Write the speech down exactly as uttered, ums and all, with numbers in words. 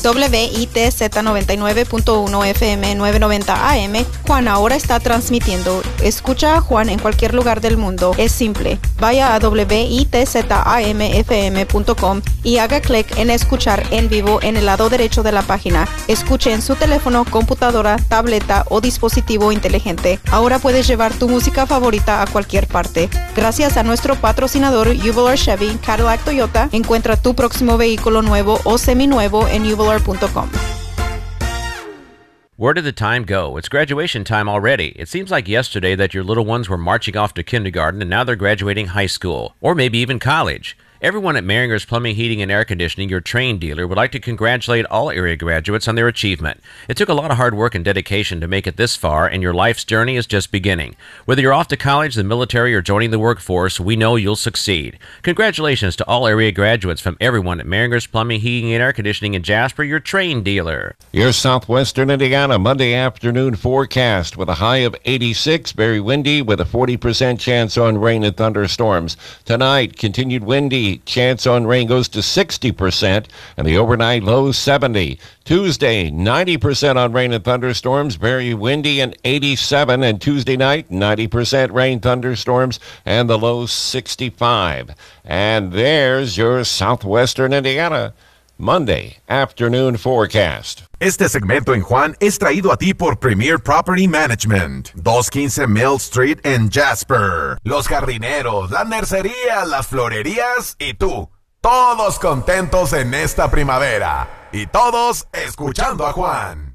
W I T Z noventa y nueve punto uno F M novecientos noventa A M. Juan ahora está transmitiendo. Escucha a Juan en cualquier lugar del mundo. Es simple. Vaya a W I T Z A M F M punto com y haga clic en escuchar en vivo en el lado derecho de la página. Escuche en su teléfono, computadora, tableta o dispositivo inteligente. Ahora puedes llevar tu música favorita a cualquier parte. Gracias a nuestro patrocinador Uvalor Chevy, Cadillac Toyota, encuentra tu próximo vehículo nuevo o seminuevo en uvalor punto com. Where did the time go? It's graduation time already. It seems like yesterday that your little ones were marching off to kindergarten and now they're graduating high school, or maybe even college. Everyone at Meringer's Plumbing, Heating, and Air Conditioning, your Trane dealer, would like to congratulate all area graduates on their achievement. It took a lot of hard work and dedication to make it this far, and your life's journey is just beginning. Whether you're off to college, the military, or joining the workforce, we know you'll succeed. Congratulations to all area graduates from everyone at Meringer's Plumbing, Heating, and Air Conditioning in Jasper, your Trane dealer. Your southwestern Indiana Monday afternoon forecast with a high of eighty-six, very windy with a forty percent chance on rain and thunderstorms. Tonight, continued windy. Chance on rain goes to sixty percent, and the overnight low seventy. Tuesday, ninety percent on rain and thunderstorms, very windy and eighty-seven. And Tuesday night, ninety percent rain, thunderstorms, and the low sixty-five. And there's your southwestern Indiana Monday afternoon forecast. Este segmento en Juan es traído a ti por Premier Property Management, dos quince Mill Street en Jasper. Los jardineros, la nercería, las florerías y tú. Todos contentos en esta primavera. Y todos escuchando a Juan.